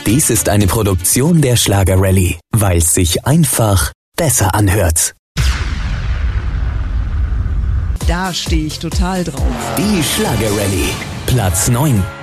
Dies ist eine Produktion der Schlager-Rallye, weil es sich einfach besser anhört. Da stehe ich total drauf. Die Schlager-Rallye, Platz 9.